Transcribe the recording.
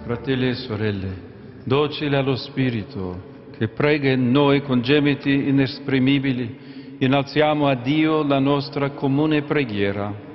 Fratelli e sorelle, docile allo Spirito, che prega in noi con gemiti inesprimibili, innalziamo a Dio la nostra comune preghiera.